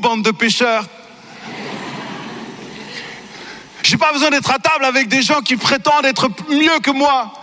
bande de pécheurs. J'ai pas besoin d'être à table avec des gens qui prétendent être mieux que moi.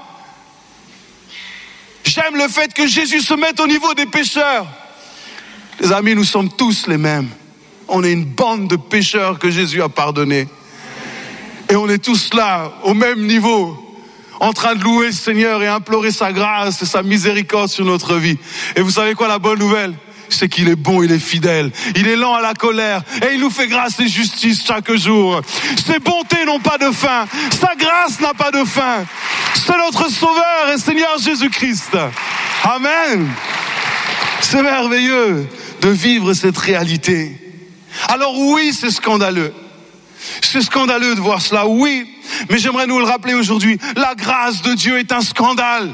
J'aime le fait que Jésus se mette au niveau des pécheurs. Les amis, nous sommes tous les mêmes. On est une bande de pécheurs que Jésus a pardonné. Et on est tous là, au même niveau, en train de louer le Seigneur et implorer sa grâce et sa miséricorde sur notre vie. Et vous savez quoi, la bonne nouvelle? C'est qu'il est bon, il est fidèle, il est lent à la colère et il nous fait grâce et justice chaque jour. Ses bontés n'ont pas de fin, sa grâce n'a pas de fin. C'est notre Sauveur et Seigneur Jésus-Christ. Amen. C'est merveilleux de vivre cette réalité. Alors oui, c'est scandaleux. C'est scandaleux de voir cela, oui. Mais j'aimerais nous le rappeler aujourd'hui. La grâce de Dieu est un scandale.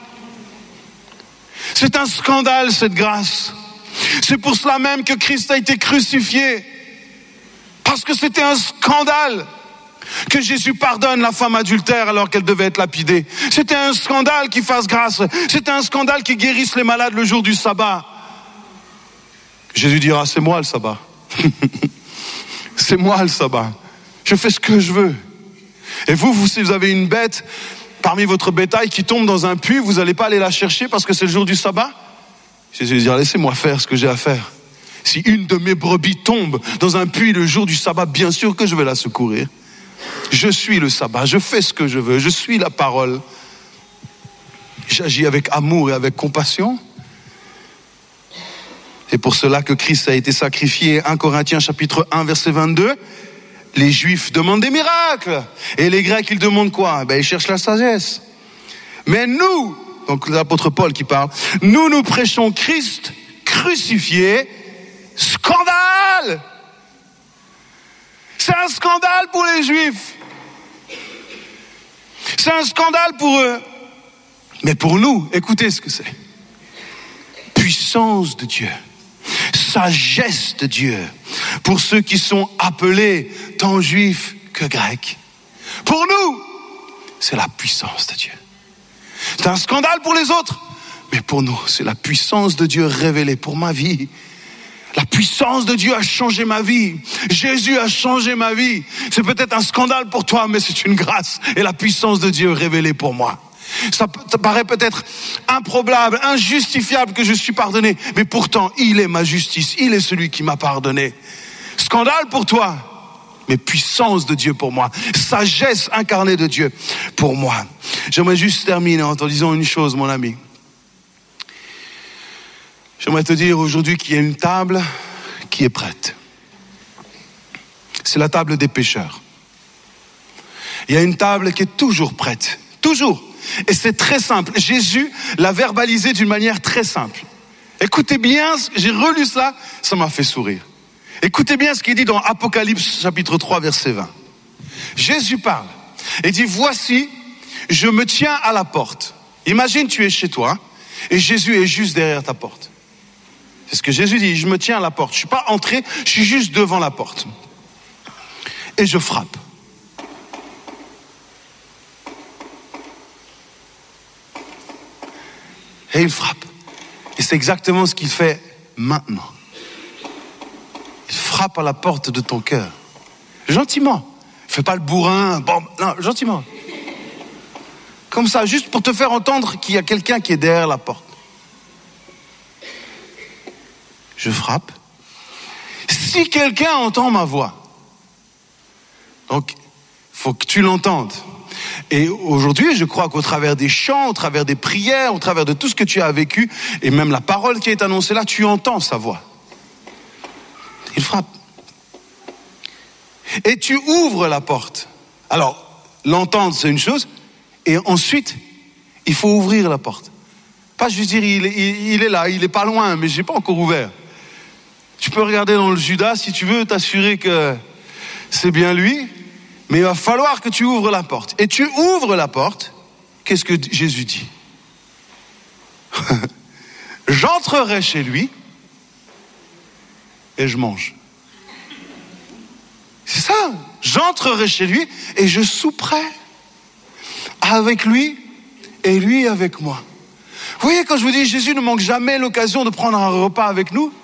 C'est un scandale, cette grâce. C'est pour cela même que Christ a été crucifié. Parce que c'était un scandale que Jésus pardonne la femme adultère alors qu'elle devait être lapidée. C'était un scandale qu'il fasse grâce. C'était un scandale qu'il guérisse les malades le jour du sabbat. Jésus dira, c'est moi le sabbat. C'est moi le sabbat. Je fais ce que je veux. Et vous, si vous avez une bête parmi votre bétail qui tombe dans un puits, vous n'allez pas aller la chercher parce que c'est le jour du sabbat? Jésus dira, laissez-moi faire ce que j'ai à faire. Si une de mes brebis tombe dans un puits le jour du sabbat, bien sûr que je vais la secourir. Je suis le sabbat, je fais ce que je veux, je suis la parole. J'agis avec amour et avec compassion. C'est pour cela que Christ a été sacrifié. 1 Corinthiens chapitre 1 verset 22. Les Juifs demandent des miracles. Et les Grecs, ils demandent quoi? Ils cherchent la sagesse. Mais nous, donc l'apôtre Paul qui parle, nous prêchons Christ crucifié. Scandale! C'est un scandale pour les Juifs. C'est un scandale pour eux. Mais pour nous, écoutez ce que c'est. Puissance de Dieu. Sagesse de Dieu. Pour ceux qui sont appelés tant juifs que grecs. Pour nous, c'est la puissance de Dieu. C'est un scandale pour les autres. Mais pour nous, c'est la puissance de Dieu révélée pour ma vie. La puissance de Dieu a changé ma vie. Jésus a changé ma vie. C'est peut-être un scandale pour toi, mais c'est une grâce. Et la puissance de Dieu révélée pour moi. Ça paraît peut-être improbable, injustifiable que je suis pardonné. Mais pourtant, il est ma justice. Il est celui qui m'a pardonné. Scandale pour toi, mais puissance de Dieu pour moi. Sagesse incarnée de Dieu pour moi. J'aimerais juste terminer en te disant une chose, mon ami. J'aimerais te dire aujourd'hui qu'il y a une table qui est prête. C'est la table des pécheurs. Il y a une table qui est toujours prête. Toujours. Et c'est très simple. Jésus l'a verbalisé d'une manière très simple. Écoutez bien, j'ai relu cela, ça m'a fait sourire. Écoutez bien ce qu'il dit dans Apocalypse chapitre 3 verset 20. Jésus parle et dit, voici, je me tiens à la porte. Imagine, tu es chez toi et Jésus est juste derrière ta porte. C'est ce que Jésus dit, je me tiens à la porte. Je ne suis pas entré, je suis juste devant la porte. Et je frappe. Et il frappe. Et c'est exactement ce qu'il fait maintenant. Il frappe à la porte de ton cœur. Gentiment. Fais pas le bourrin. Bon, non, gentiment. Comme ça, juste pour te faire entendre qu'il y a quelqu'un qui est derrière la porte. Je frappe. Si quelqu'un entend ma voix, donc, il faut que tu l'entendes. Et aujourd'hui, je crois qu'au travers des chants, au travers des prières, au travers de tout ce que tu as vécu, et même la parole qui est annoncée là, tu entends sa voix. Il frappe. Et tu ouvres la porte. Alors, l'entendre, c'est une chose, et ensuite, il faut ouvrir la porte. Pas juste dire, il est là, il est pas loin, mais j'ai pas encore ouvert. Tu peux regarder dans le Judas si tu veux t'assurer que c'est bien lui, mais il va falloir que tu ouvres la porte. Et tu ouvres la porte, qu'est-ce que Jésus dit? J'entrerai chez lui et je mange. C'est ça, j'entrerai chez lui et je souperai avec lui et lui avec moi. Vous voyez, quand je vous dis Jésus ne manque jamais l'occasion de prendre un repas avec nous,